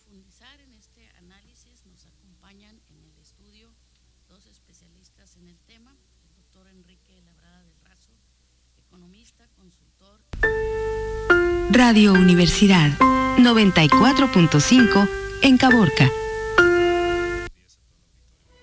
profundizar en este análisis nos acompañan en el estudio dos especialistas en el tema, el doctor Enrique Labrada del Razo, economista, consultor. Radio Universidad 94.5 en Caborca.